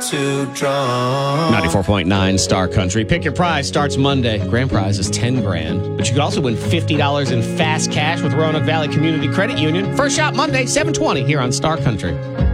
too drunk. 94.9 Star Country. Pick your prize. Starts Monday. Grand prize is $10,000. But you could also win $50 in fast cash with Roanoke Valley Community Credit Union. First shot Monday, 7:20 here on Star Country.